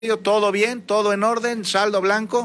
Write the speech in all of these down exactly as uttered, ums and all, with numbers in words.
¿Todo bien? ¿Todo en orden? ¿Saldo blanco?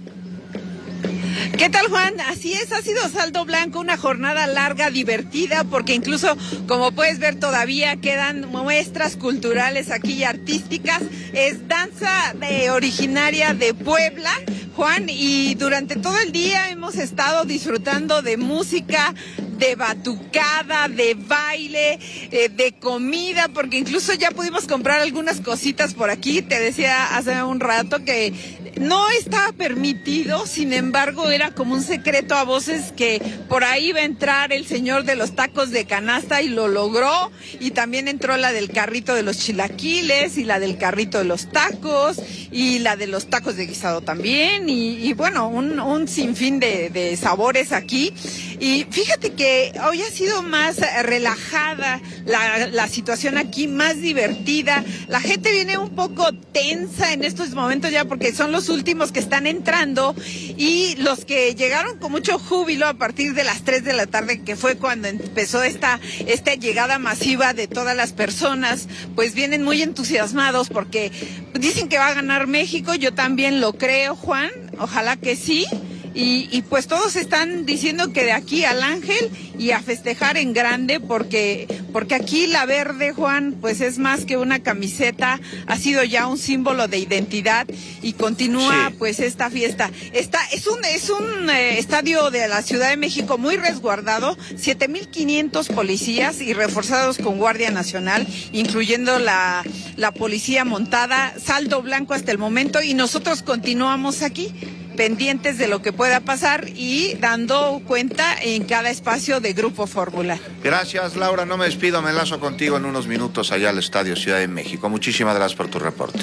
¿Qué tal, Juan? Así es, ha sido saldo blanco, una jornada larga, divertida, porque incluso, como puedes ver, todavía quedan muestras culturales aquí y artísticas. Es danza de, originaria de Puebla, Juan, y durante todo el día hemos estado disfrutando de música, de batucada, de baile, eh, de comida, porque incluso ya pudimos comprar algunas cositas por aquí. Te decía hace un rato que no estaba permitido, sin embargo era como un secreto a voces que por ahí iba a entrar el señor de los tacos de canasta y lo logró, y también entró la del carrito de los chilaquiles y la del carrito de los tacos y la de los tacos de guisado también, y, y bueno, un, un sinfín de, de sabores aquí. Y fíjate que hoy ha sido más relajada la, la situación aquí, más divertida. La gente viene un poco tensa en estos momentos ya porque son los últimos que están entrando, y los que llegaron con mucho júbilo a partir de las tres de la tarde, que fue cuando empezó esta, esta llegada masiva de todas las personas, pues vienen muy entusiasmados porque dicen que va a ganar México. Yo también lo creo, Juan, ojalá que sí. Y, y pues todos están diciendo que de aquí al Ángel y a festejar en grande, porque, porque aquí la verde, Juan, pues es más que una camiseta, ha sido ya un símbolo de identidad, y continúa sí. Pues esta fiesta. Esta, es un, es un eh, estadio de la Ciudad de México muy resguardado, siete mil quinientos policías y reforzados con Guardia Nacional, incluyendo la, la policía montada, saldo blanco hasta el momento, y nosotros continuamos aquí, pendientes de lo que pueda pasar y dando cuenta en cada espacio de Grupo Fórmula. Gracias, Laura. No me despido, me enlazo contigo en unos minutos allá al Estadio Ciudad de México. Muchísimas gracias por tu reporte.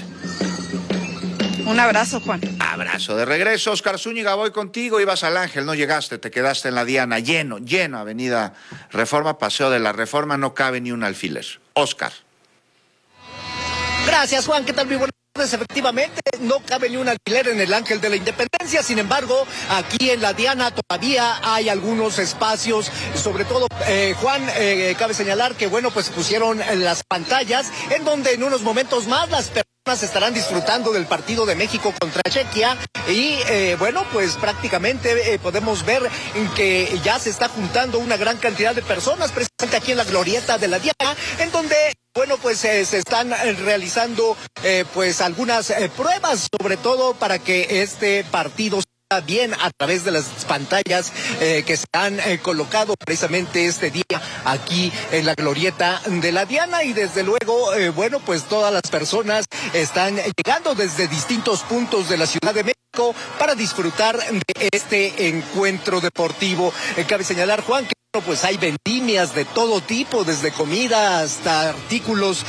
Un abrazo, Juan. Abrazo de regreso. Oscar Zúñiga, voy contigo. Ibas al Ángel, no llegaste, te quedaste en la Diana. Lleno, lleno, Avenida Reforma, Paseo de la Reforma, no cabe ni un alfiler. Oscar. Gracias, Juan. ¿Qué tal? Muy buenas tardes. Efectivamente, no cabe ni un alfiler en el Ángel de la Independencia. Sin embargo, aquí en la Diana todavía hay algunos espacios, sobre todo, eh, Juan, eh, cabe señalar que, bueno, pues pusieron las pantallas en donde en unos momentos más las personas estarán disfrutando del partido de México contra Chequia, y eh, bueno, pues prácticamente eh, podemos ver que ya se está juntando una gran cantidad de personas precisamente aquí en la glorieta de la Diana, en donde bueno, pues eh, se están realizando eh, pues algunas eh, pruebas, sobre todo para que este partido sea bien a través de las pantallas eh, que se han eh, colocado precisamente este día aquí en la glorieta de la Diana. Y desde luego, eh, bueno, pues todas las personas están llegando desde distintos puntos de la Ciudad de México para disfrutar de este encuentro deportivo. Eh, cabe señalar, Juan, que pues hay vendimias de todo tipo, desde comida hasta artículos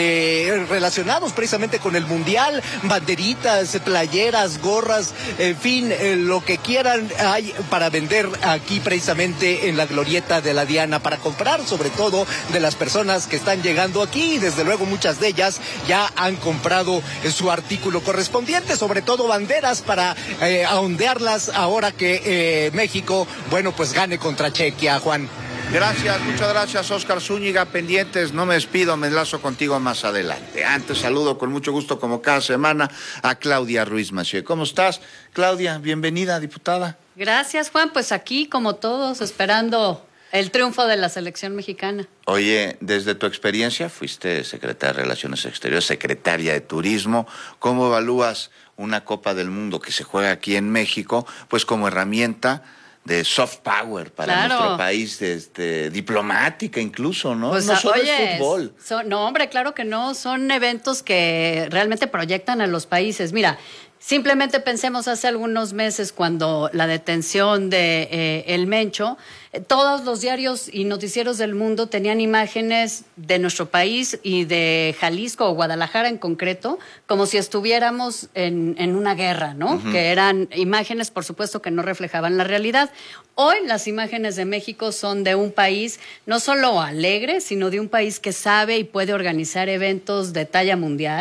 de relacionados precisamente con el Mundial, banderitas, playeras, gorras, en fin, eh, lo que quieran hay para vender aquí precisamente en la glorieta de la Diana, para comprar sobre todo de las personas que están llegando aquí, y desde luego muchas de ellas ya han comprado eh, su artículo correspondiente, sobre todo banderas para eh, ondearlas ahora que eh, México, bueno, pues gane contra Chequia, Juan. Gracias, muchas gracias, Oscar Zúñiga. Pendientes, no me despido, me enlazo contigo más adelante. Antes saludo con mucho gusto, como cada semana, a Claudia Ruiz Massieu. ¿Cómo estás, Claudia? Bienvenida, diputada. Gracias, Juan. Pues aquí, como todos, esperando el triunfo de la selección mexicana. Oye, desde tu experiencia, fuiste secretaria de Relaciones Exteriores, secretaria de Turismo. ¿Cómo evalúas una Copa del Mundo que se juega aquí en México, pues como herramienta de soft power para claro. nuestro país, este, diplomática incluso, ¿no? Pues, no solo oye, es fútbol. Son, no, hombre, claro que no. Son eventos que realmente proyectan a los países. Mira, simplemente pensemos hace algunos meses, cuando la detención de eh, El Mencho, eh, todos los diarios y noticieros del mundo tenían imágenes de nuestro país y de Jalisco o Guadalajara en concreto, como si estuviéramos en, en una guerra, ¿no? Uh-huh. Que eran imágenes, por supuesto, que no reflejaban la realidad. Hoy las imágenes de México son de un país no solo alegre, sino de un país que sabe y puede organizar eventos de talla mundial,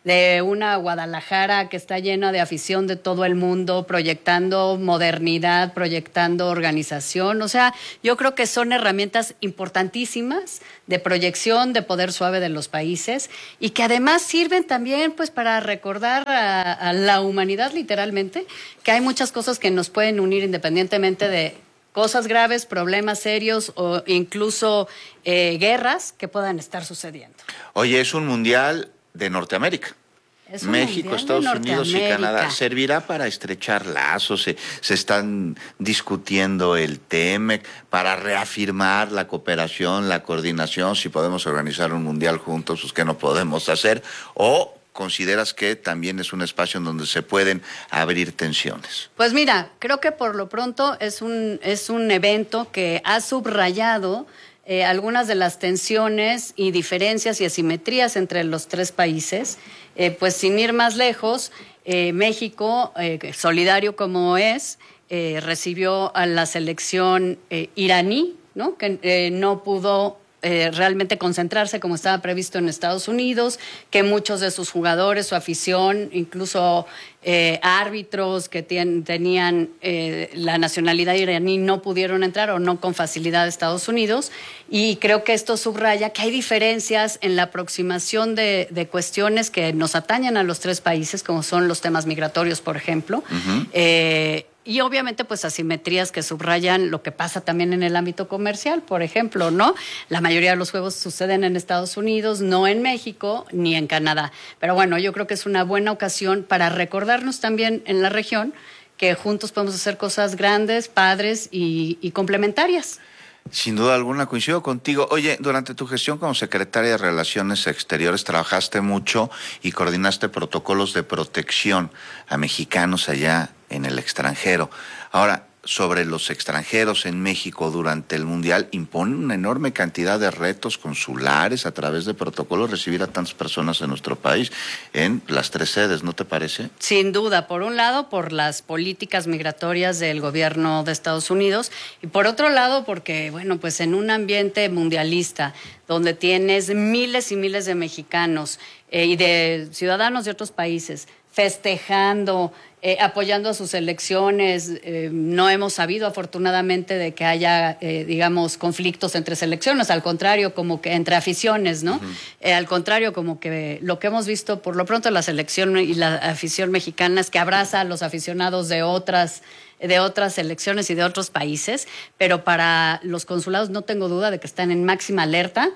de una Guadalajara que está llena de afición de todo el mundo, proyectando modernidad, proyectando organización. O sea, yo creo que son herramientas importantísimas de proyección, de poder suave de los países y que además sirven también pues para recordar a, a la humanidad literalmente que hay muchas cosas que nos pueden unir independientemente de cosas graves, problemas serios o incluso eh, guerras que puedan estar sucediendo. Oye, es un mundial de Norteamérica. Es un México, Estados Unidos y Canadá. ¿Servirá para estrechar lazos? Se, se están discutiendo el TEMEC para reafirmar la cooperación, la coordinación, si podemos organizar un mundial juntos, pues ¿qué no podemos hacer? ¿O consideras que también es un espacio en donde se pueden abrir tensiones? Pues mira, creo que por lo pronto es un, es un evento que ha subrayado Eh, algunas de las tensiones y diferencias y asimetrías entre los tres países. Eh, pues sin ir más lejos, eh, México, eh, solidario como es, eh, recibió a la selección eh, iraní, ¿no? Que eh, no pudo eh, realmente concentrarse como estaba previsto en Estados Unidos, que muchos de sus jugadores, su afición, incluso eh, árbitros que ten, tenían eh, la nacionalidad iraní no pudieron entrar o no con facilidad a Estados Unidos. Y creo que esto subraya que hay diferencias en la aproximación de, de cuestiones que nos atañen a los tres países, como son los temas migratorios, por ejemplo. Uh-huh. eh, Y obviamente, pues, asimetrías que subrayan lo que pasa también en el ámbito comercial, por ejemplo, ¿no? La mayoría de los juegos suceden en Estados Unidos, no en México ni en Canadá. Pero bueno, yo creo que es una buena ocasión para recordarnos también en la región que juntos podemos hacer cosas grandes, padres y, y complementarias. Sin duda alguna, coincido contigo. Oye, durante tu gestión como secretaria de Relaciones Exteriores trabajaste mucho y coordinaste protocolos de protección a mexicanos allá en el extranjero. Ahora, sobre los extranjeros en México durante el Mundial, impone una enorme cantidad de retos consulares a través de protocolos recibir a tantas personas en nuestro país, en las tres sedes, ¿no te parece? Sin duda, por un lado, por las políticas migratorias del gobierno de Estados Unidos, y por otro lado, porque, bueno, pues en un ambiente mundialista, donde tienes miles y miles de mexicanos eh, y de ciudadanos de otros países festejando, eh, apoyando a sus selecciones. Eh, no hemos sabido, afortunadamente, de que haya, eh, digamos, conflictos entre selecciones, al contrario, como que entre aficiones, ¿no? Uh-huh. Eh, al contrario, como que lo que hemos visto, por lo pronto, la selección y la afición mexicana es que abraza a los aficionados de otras de otras selecciones y de otros países, pero para los consulados no tengo duda de que están en máxima alerta,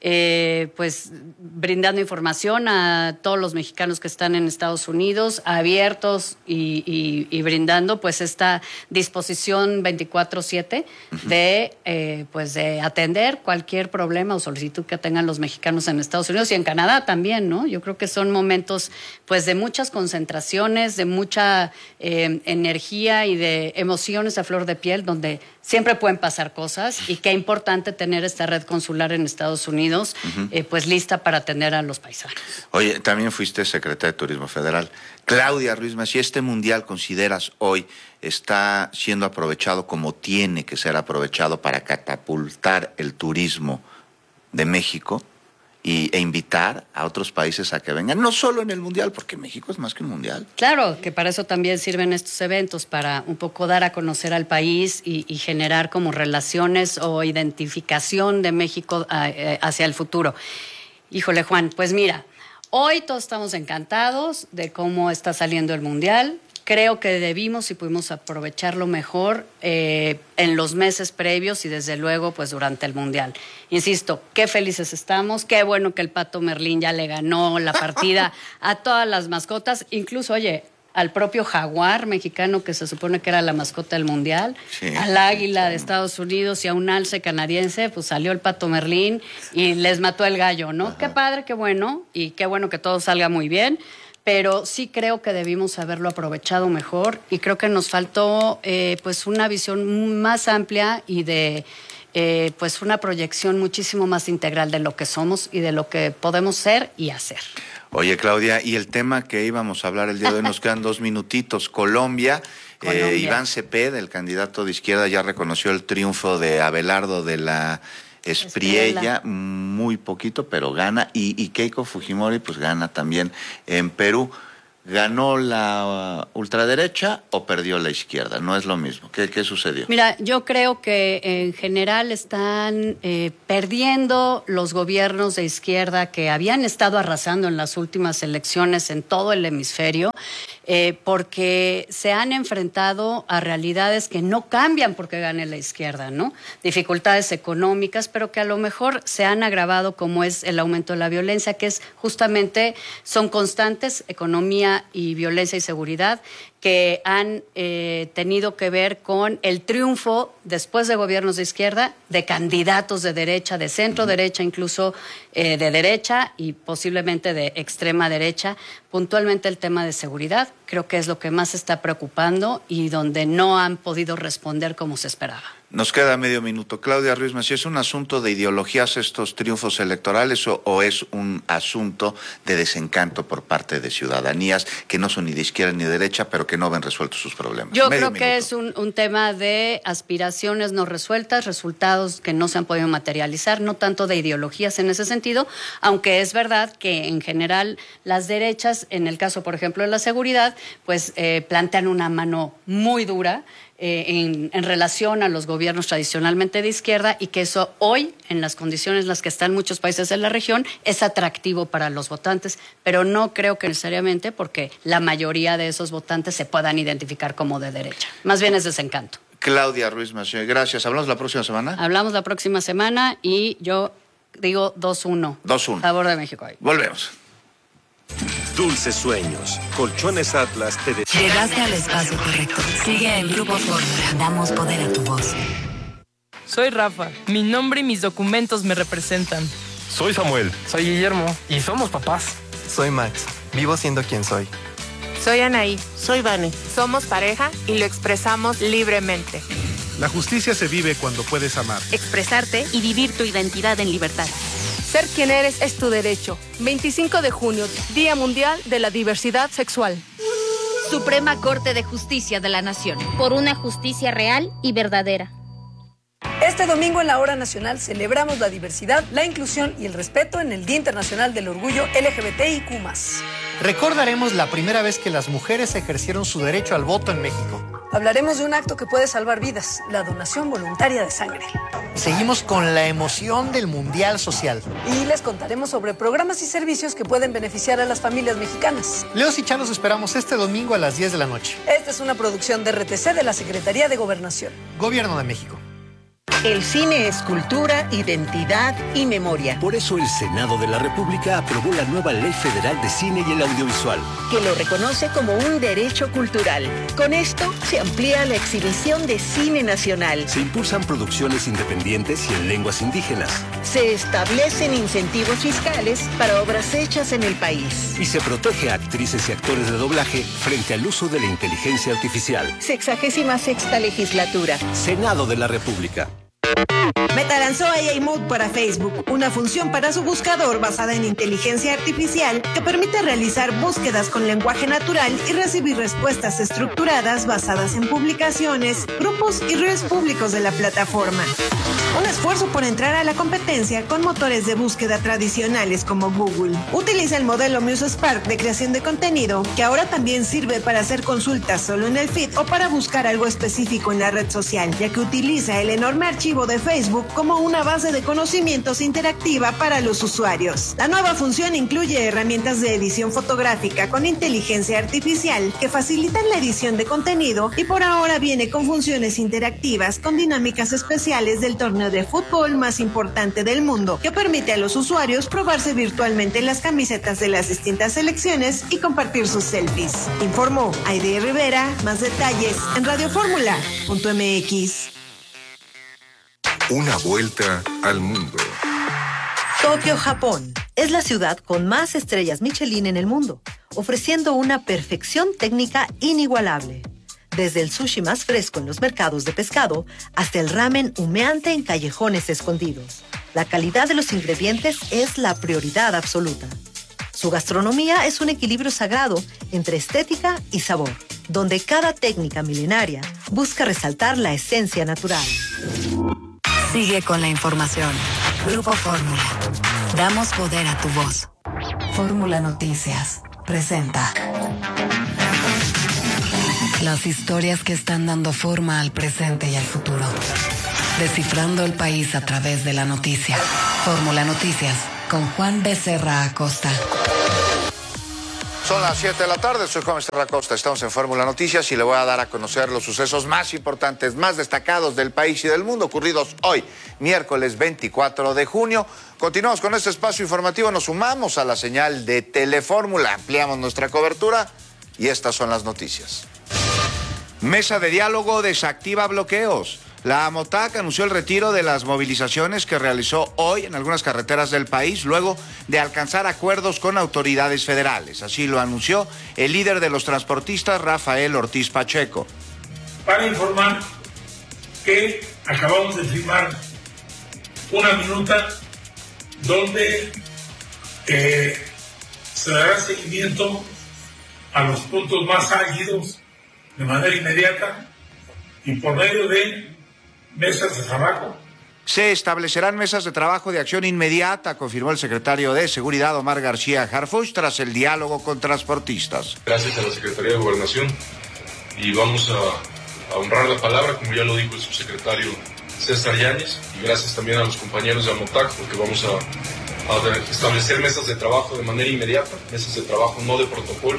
eh, pues brindando información a todos los mexicanos que están en Estados Unidos, abiertos y, y, y brindando pues esta disposición veinticuatro siete de, eh, pues de atender cualquier problema o solicitud que tengan los mexicanos en Estados Unidos y en Canadá también, ¿no? Yo creo que son momentos pues de muchas concentraciones, de mucha eh, energía y de emociones a flor de piel, donde siempre pueden pasar cosas, y qué importante tener esta red consular en Estados Unidos, uh-huh. eh, pues lista para atender a los paisanos. Oye, también fuiste secretaria de Turismo Federal. Claudia Ruiz Massieu, ¿este mundial consideras hoy está siendo aprovechado como tiene que ser aprovechado para catapultar el turismo de México y, e invitar a otros países a que vengan, no solo en el mundial, porque México es más que un mundial? Claro, que para eso también sirven estos eventos, para un poco dar a conocer al país y, y generar como relaciones o identificación de México a, a, hacia el futuro. Híjole, Juan, pues mira, hoy todos estamos encantados de cómo está saliendo el mundial. Creo que debimos y pudimos aprovecharlo mejor eh, en los meses previos y desde luego pues durante el Mundial. Insisto, qué felices estamos, qué bueno que el Pato Merlín ya le ganó la partida a todas las mascotas, incluso, oye, al propio jaguar mexicano que se supone que era la mascota del Mundial, sí, al águila sí, de Estados Unidos y a un alce canadiense, pues salió el Pato Merlín y les mató el gallo, ¿no? Ajá. Qué padre, qué bueno, y qué bueno que todo salga muy bien. Pero sí creo que debimos haberlo aprovechado mejor y creo que nos faltó eh, pues una visión más amplia y de eh, pues una proyección muchísimo más integral de lo que somos y de lo que podemos ser y hacer. Oye, Claudia, y el tema que íbamos a hablar el día de hoy, nos quedan dos minutitos. Colombia, Colombia. Eh, Iván Cepeda, el candidato de izquierda, ya reconoció el triunfo de Abelardo de la Espriella, muy poquito, pero gana. Y, y Keiko Fujimori, pues gana también en Perú. ¿Ganó la ultraderecha o perdió la izquierda? No es lo mismo. ¿Qué, qué sucedió? Mira, yo creo que en general están eh, perdiendo los gobiernos de izquierda que habían estado arrasando en las últimas elecciones en todo el hemisferio, eh, porque se han enfrentado a realidades que no cambian porque gane la izquierda, ¿no? Dificultades económicas, pero que a lo mejor se han agravado, como es el aumento de la violencia, que es justamente, son constantes, economía y violencia y seguridad, que han eh, tenido que ver con el triunfo, después de gobiernos de izquierda, de candidatos de derecha, de centro derecha, incluso eh, de derecha y posiblemente de extrema derecha. Puntualmente el tema de seguridad creo que es lo que más está preocupando y donde no han podido responder como se esperaba. Nos queda medio minuto. Claudia Ruiz Massieu, ¿es un asunto de ideologías estos triunfos electorales o, o es un asunto de desencanto por parte de ciudadanías que no son ni de izquierda ni de derecha, pero que no ven resueltos sus problemas? Yo medio creo que minuto. es un, un tema de aspiraciones no resueltas, resultados que no se han podido materializar, no tanto de ideologías en ese sentido, aunque es verdad que en general las derechas, en el caso, por ejemplo, de la seguridad, pues eh, plantean una mano muy dura Eh, en, en relación a los gobiernos tradicionalmente de izquierda, y que eso hoy, en las condiciones en las que están muchos países de la región, es atractivo para los votantes, pero no creo que necesariamente porque la mayoría de esos votantes se puedan identificar como de derecha. Más bien es desencanto. Claudia Ruiz Massieu, gracias. ¿Hablamos la próxima semana? Hablamos la próxima semana y yo digo dos uno. dos uno. Favor de México. Volvemos. Dulces sueños. Colchones Atlas te de... Llegaste al espacio correcto. Sigue en Grupo Fórmula. Damos poder a tu voz. Soy Rafa. Mi nombre y mis documentos me representan. Soy Samuel. Soy Guillermo y somos papás. Soy Max. Vivo siendo quien soy. Soy Anaí. Soy Vane. Somos pareja y lo expresamos libremente. La justicia se vive cuando puedes amar, expresarte y vivir tu identidad en libertad. Ser quien eres es tu derecho. veinticinco de junio, Día Mundial de la Diversidad Sexual. Suprema Corte de Justicia de la Nación. Por una justicia real y verdadera. Este domingo en la Hora Nacional celebramos la diversidad, la inclusión y el respeto en el Día Internacional del Orgullo L G B T I Q más. Recordaremos la primera vez que las mujeres ejercieron su derecho al voto en México. Hablaremos de un acto que puede salvar vidas, la donación voluntaria de sangre. Seguimos con la emoción del Mundial Social. Y les contaremos sobre programas y servicios que pueden beneficiar a las familias mexicanas. Leos y Chan los esperamos este domingo a las diez de la noche. Esta es una producción de R T C de la Secretaría de Gobernación. Gobierno de México. El cine es cultura, identidad y memoria. Por eso el Senado de la República aprobó la nueva Ley Federal de Cine y el Audiovisual, que lo reconoce como un derecho cultural. Con esto se amplía la exhibición de cine nacional. Se impulsan producciones independientes y en lenguas indígenas. Se establecen incentivos fiscales para obras hechas en el país. Y se protege a actrices y actores de doblaje frente al uso de la inteligencia artificial. Sexagésima sexta legislatura. Senado de la República. Meta lanzó A I Mode para Facebook, una función para su buscador basada en inteligencia artificial que permite realizar búsquedas con lenguaje natural y recibir respuestas estructuradas basadas en publicaciones, grupos y reels públicos de la plataforma. Un esfuerzo por entrar a la competencia con motores de búsqueda tradicionales como Google. Utiliza el modelo MuseSpark de creación de contenido, que ahora también sirve para hacer consultas solo en el feed o para buscar algo específico en la red social, ya que utiliza el enorme archivo de Facebook como una base de conocimientos interactiva para los usuarios. La nueva función incluye herramientas de edición fotográfica con inteligencia artificial que facilitan la edición de contenido y por ahora viene con funciones interactivas con dinámicas especiales del torneo de fútbol más importante del mundo, que permite a los usuarios probarse virtualmente las camisetas de las distintas selecciones y compartir sus selfies. Informó Aide Rivera. Más detalles en radio fórmula punto m x. Una vuelta al mundo. Tokio, Japón, es la ciudad con más estrellas Michelin en el mundo, ofreciendo una perfección técnica inigualable. Desde el sushi más fresco en los mercados de pescado hasta el ramen humeante en callejones escondidos. La calidad de los ingredientes es la prioridad absoluta. Su gastronomía es un equilibrio sagrado entre estética y sabor, donde cada técnica milenaria busca resaltar la esencia natural. Sigue con la información. Grupo Fórmula. Damos poder a tu voz. Fórmula Noticias presenta las historias que están dando forma al presente y al futuro. Descifrando el país a través de la noticia. Fórmula Noticias con Juan Becerra Acosta. Son las siete de la tarde, soy Juan Becerra Acosta, estamos en Fórmula Noticias y le voy a dar a conocer los sucesos más importantes, más destacados del país y del mundo ocurridos hoy, miércoles veinticuatro de junio. Continuamos con este espacio informativo, nos sumamos a la señal de Telefórmula, ampliamos nuestra cobertura y estas son las noticias. Mesa de diálogo desactiva bloqueos. La AMOTAC anunció el retiro de las movilizaciones que realizó hoy en algunas carreteras del país luego de alcanzar acuerdos con autoridades federales. Así lo anunció el líder de los transportistas, Rafael Ortiz Pacheco. Para informar que acabamos de firmar una minuta donde eh, se dará seguimiento a los puntos más álgidos de manera inmediata y por medio de mesas de trabajo. Se establecerán mesas de trabajo de acción inmediata, confirmó el secretario de Seguridad Omar García Harfuch tras el diálogo con transportistas. Gracias a la Secretaría de Gobernación y vamos a, a honrar la palabra, como ya lo dijo el subsecretario César Yáñez, y gracias también a los compañeros de AMOTAC porque vamos a, a establecer mesas de trabajo de manera inmediata, mesas de trabajo no de protocolo.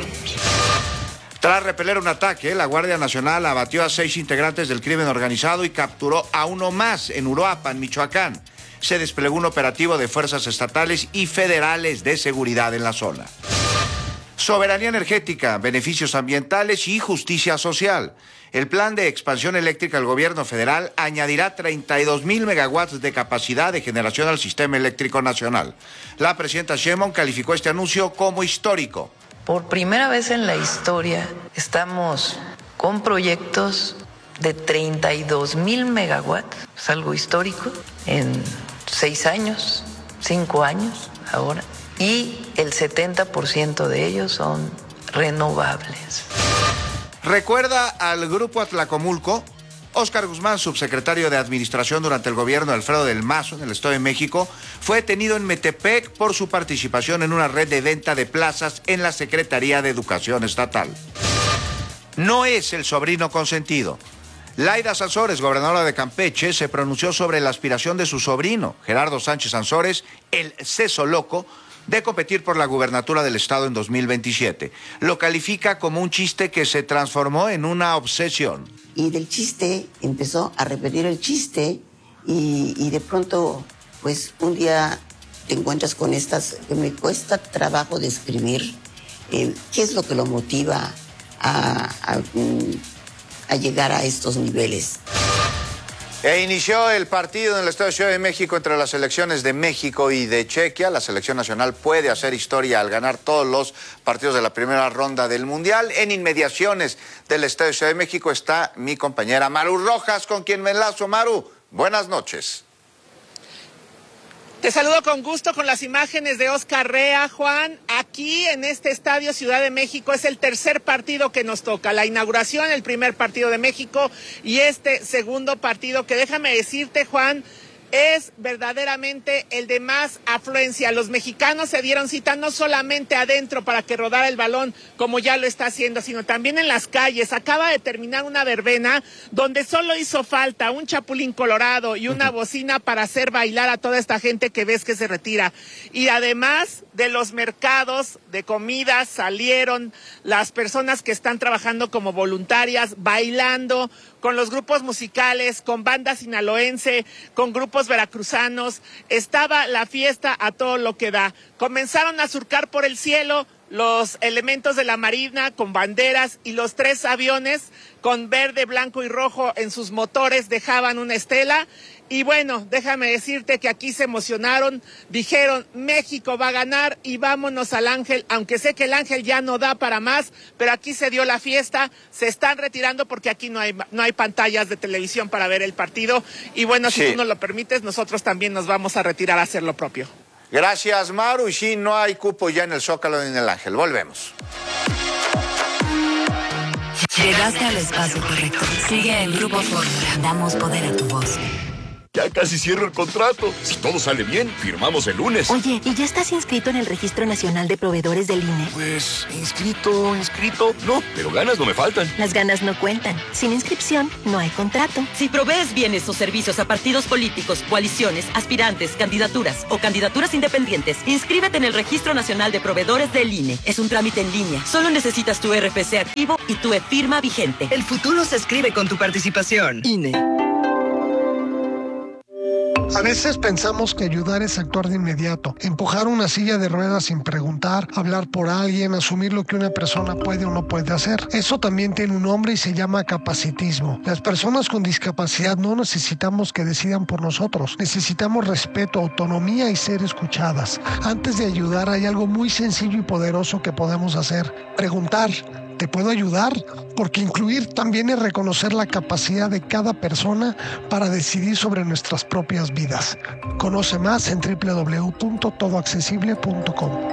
Tras repeler un ataque, la Guardia Nacional abatió a seis integrantes del crimen organizado y capturó a uno más en Uruapan, Michoacán. Se desplegó un operativo de fuerzas estatales y federales de seguridad en la zona. Soberanía energética, beneficios ambientales y justicia social. El plan de expansión eléctrica del gobierno federal añadirá treinta y dos mil megawatts de capacidad de generación al sistema eléctrico nacional. La presidenta Sheinbaum calificó este anuncio como histórico. Por primera vez en la historia estamos con proyectos de treinta y dos mil megawatts, es algo histórico, en seis años, cinco años ahora, y el setenta por ciento de ellos son renovables. Recuerda al Grupo Atlacomulco. Óscar Guzmán, subsecretario de Administración durante el gobierno de Alfredo del Mazo en el Estado de México, fue detenido en Metepec por su participación en una red de venta de plazas en la Secretaría de Educación Estatal. No es el sobrino consentido. Laida Sansores, gobernadora de Campeche, se pronunció sobre la aspiración de su sobrino, Gerardo Sánchez Sansores, el Ceso Loco, de competir por la gubernatura del estado en dos mil veintisiete. Lo califica como un chiste que se transformó en una obsesión. Y del chiste empezó a repetir el chiste y, y de pronto, pues un día te encuentras con estas, que me cuesta trabajo describir eh, qué es lo que lo motiva a, a, a llegar a estos niveles. E inició el partido en el Estado de Ciudad de México entre las selecciones de México y de Chequia. La selección nacional puede hacer historia al ganar todos los partidos de la primera ronda del Mundial. En inmediaciones del Estado de Ciudad de México está mi compañera Maru Rojas, con quien me enlazo. Maru, buenas noches. Te saludo con gusto con las imágenes de Oscar Rea, Juan. Aquí en este estadio Ciudad de México es el tercer partido que nos toca. La inauguración, el primer partido de México y este segundo partido que déjame decirte, Juan, es verdaderamente el de más afluencia. Los mexicanos se dieron cita no solamente adentro para que rodara el balón, como ya lo está haciendo, sino también en las calles. Acaba de terminar una verbena donde solo hizo falta un chapulín colorado y una bocina para hacer bailar a toda esta gente que ves que se retira. Y además de los mercados de comida salieron las personas que están trabajando como voluntarias, bailando con los grupos musicales, con banda sinaloense, con grupos veracruzanos. Estaba la fiesta a todo lo que da. Comenzaron a surcar por el cielo los elementos de la Marina con banderas y los tres aviones con verde, blanco y rojo en sus motores dejaban una estela. Y bueno, déjame decirte que aquí se emocionaron, dijeron México va a ganar y vámonos al Ángel, aunque sé que el Ángel ya no da para más, pero aquí se dio la fiesta, se están retirando porque aquí no hay, no hay pantallas de televisión para ver el partido y bueno, sí. Si tú nos lo permites, nosotros también nos vamos a retirar a hacer lo propio. Gracias, Maru, y sí, no hay cupo ya en el Zócalo ni en el Ángel, volvemos. Llegaste al espacio correcto. Sigue el Grupo Fórmula. Damos poder a tu voz. Ya casi cierro el contrato. Si todo sale bien, firmamos el lunes. Oye, ¿y ya estás inscrito en el Registro Nacional de Proveedores del I N E? Pues, inscrito, inscrito, no, pero ganas no me faltan. Las ganas no cuentan. Sin inscripción, no hay contrato. Si provees bienes o servicios a partidos políticos, coaliciones, aspirantes, candidaturas o candidaturas independientes, inscríbete en el Registro Nacional de Proveedores del I N E. Es un trámite en línea. Solo necesitas tu R F C activo y tu e-firma vigente. El futuro se escribe con tu participación. I N E. A veces pensamos que ayudar es actuar de inmediato, empujar una silla de ruedas sin preguntar, hablar por alguien, asumir lo que una persona puede o no puede hacer. Eso también tiene un nombre y se llama capacitismo. Las personas con discapacidad no necesitamos que decidan por nosotros, necesitamos respeto, autonomía y ser escuchadas. Antes de ayudar hay algo muy sencillo y poderoso que podemos hacer: preguntar. ¿Te puedo ayudar? Porque incluir también es reconocer la capacidad de cada persona para decidir sobre nuestras propias vidas. Conoce más en doble u doble u doble u punto todo accesible punto com.